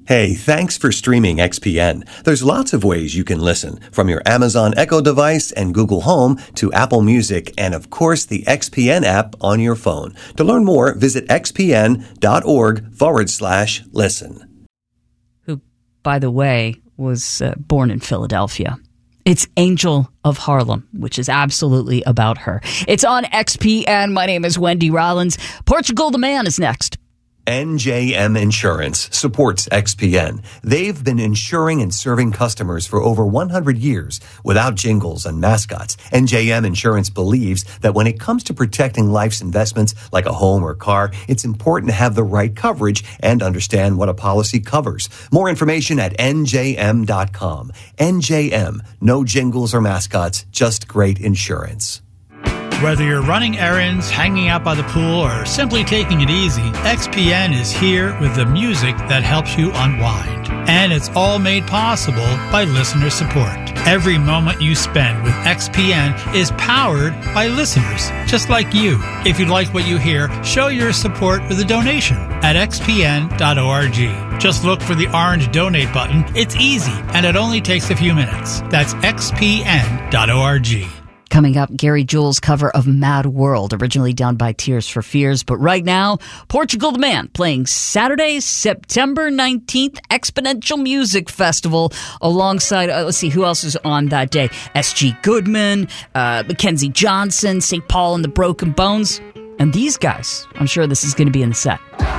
Hey, thanks for streaming XPN. There's lots of ways you can listen, from your Amazon Echo device and Google Home to Apple Music and, of course, the XPN app on your phone. To learn more, visit xpn.org/listen. Who, by the way, was born in Philadelphia. It's Angel of Harlem, which is absolutely about her. It's on XPN. My name is Wendy Rollins. Portugal the Man is next. NJM Insurance supports XPN. They've been insuring and serving customers for over 100 years without jingles and mascots. NJM Insurance believes that when it comes to protecting life's investments like a home or car, it's important to have the right coverage and understand what a policy covers. More information at njm.com. NJM, no jingles or mascots, just great insurance. Whether you're running errands, hanging out by the pool, or simply taking it easy, XPN is here with the music that helps you unwind. And it's all made possible by listener support. Every moment you spend with XPN is powered by listeners just like you. If you like what you hear, show your support with a donation at xpn.org. Just look for the orange donate button. It's easy, and it only takes a few minutes. That's xpn.org. Coming up, Gary Jules' cover of Mad World, originally done by Tears for Fears. But right now, Portugal the Man playing Saturday, September 19th, Exponential Music Festival, alongside, let's see, who else is on that day? S.G. Goodman, Mackenzie Johnson, St. Paul and the Broken Bones. And these guys, I'm sure this is going to be in the set.